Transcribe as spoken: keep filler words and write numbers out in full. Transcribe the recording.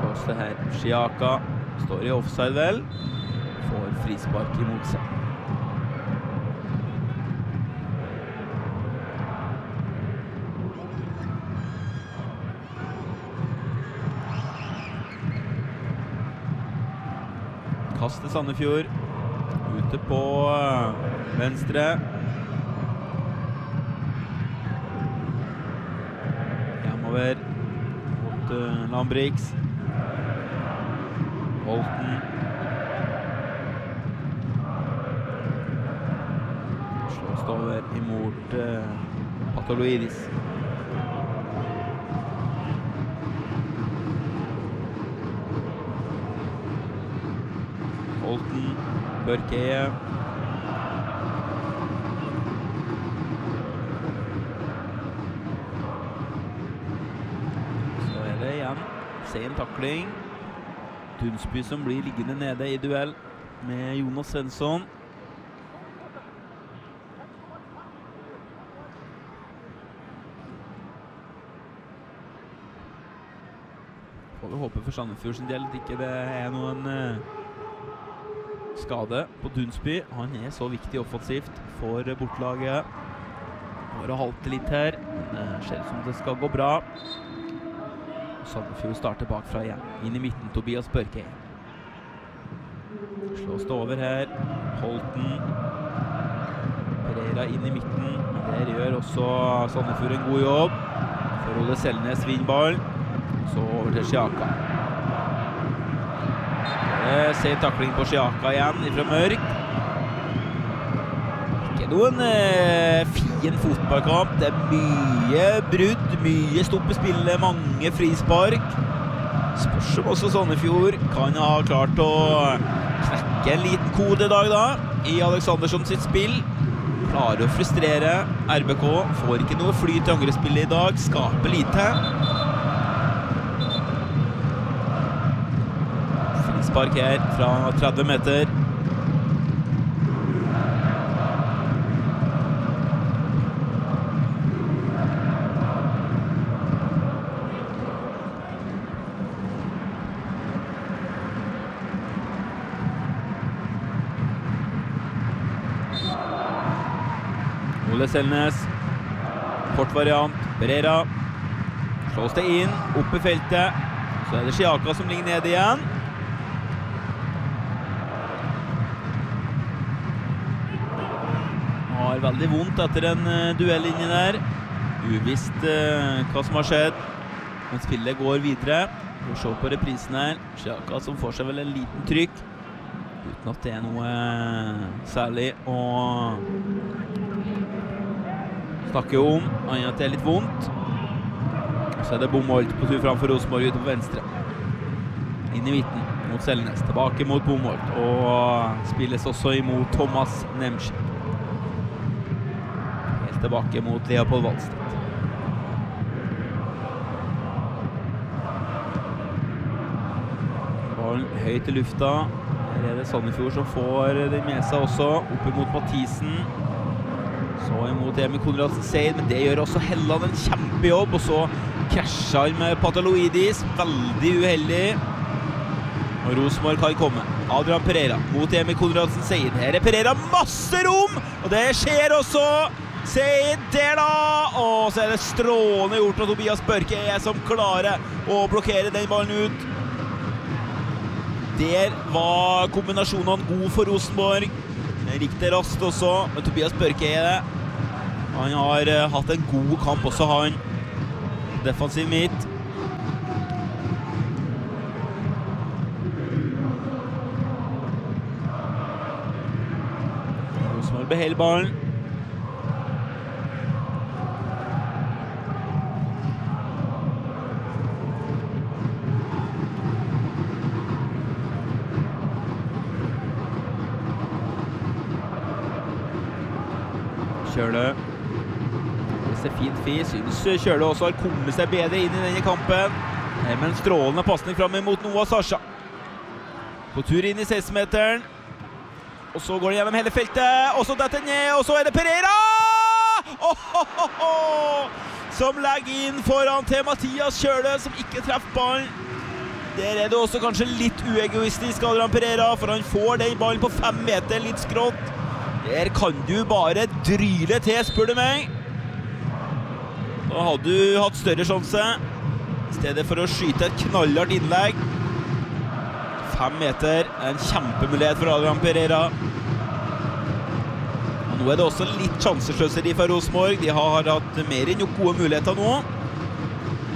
slås det her. Xiaka står i offside vel. Får frispark imot seg. Kast til Sandefjord. Ute på venstre. Hjemover mot uh, Lambrix. Holten. Slås det over imot uh, Pataloidis. Holten, Børkeie. Så er det igjen sen takling. Dunsby som blir liggende nede i duell med Jonas Svensson. Får vi håpe for Sandefjord sin del at ikke det er noen uh, skade på Dunsby. Han er så viktig offensivt for bortlaget. Bare halte litt her. Det ser ut som det skal gå bra. Sandefjord starter bakfra igjen. Inn i midten, Tobias Børkeie. Slås det over her. Holten. Pereira inn i midten. Der gjør også Sandefjord en god jobb. For Ole Selnes vinner. Så over til Xiaka. Ser takling på Xiaka igjen fra Mørk. Ikke noen eh, fin fotballkamp. Det er mye brudd, mye stopp i spillet, mange frispark. Spørs om også Sandefjord kan ha klart å knekke en liten kode i dag da, i Alexandersson sitt spill. Klarer å frustrere R B K, får ikke noe fly til angrepsspillet i dag, skaper lite. Spark her fra tretti meter. Ole Selnes. Kort variant. Pereira. Slås det inn. Opp i feltet. Så er det Xiaka som ligger nede igjen. Har veldig vondt etter en uh, duell inni der. Uvisst uh, hva som har skjedd. Men spillet går videre. Vi får se på reprisen her. Xiaka som får seg vel en liten trykk. Uten at det er noe uh, særlig å snakke om. Annet at det er litt vondt. Så er det Bomholt på tur framfor Rosenborg ute på venstre. Inn i midten mot Selnes. Tilbake mot Bomholt. Og spilles også imot Thomas Nemski. Tilbake mot Leopold Wallstedt. Ballen høyt i lufta. Her er det Sandefjord som får den med seg også. Opp imot Mathisen. Så imot Emil Konradsen Seid, men det gjør også Helland en kjempejobb. Og så krasjer han med Pataloidis. Veldig uheldig. Og Rosenborg kan komme. Adrian Pereira mot Emil Konradsen Seid. Her er Pereira masse rom! Og det skjer også! Seid der da! Og så er det strålende gjort av Tobias Børkeie som klarer å blokkere den ballen ut. Der var kombinasjonene god for Rosenborg. Riktig raskt også, men Tobias Børkeie, han har uh, hatt en god kamp også, han. Defensiv midt. Rosenborg beholder ballen. Kjøle. Det ser fint fint. Synes Kjøle også har kommet seg bedre inn i denne kampen. Med en strålende passning frem mot Noah Sasha. På tur inn i seksten-meteren. Og så går det gjennom hele feltet. Og så detter ned. Og så er det Pereira! Oh, oh, oh, oh. Som legger inn foran til Mathias Kjøle, som ikke treffer ballen. Der er det også kanskje litt uegoistisk Adrian Pereira, for han får den ballen på fem meter, litt skrått. Der kan du bare dryle til, spør du meg. Da hadde du hatt større sjanse, i stedet for å skyte et knallhardt innlegg. Fem meter, en kjempemulighet for Adrian Pereira. Nå er det også litt sjansesløseri fra Rosenborg. De har hatt mer enn nok gode muligheter nå.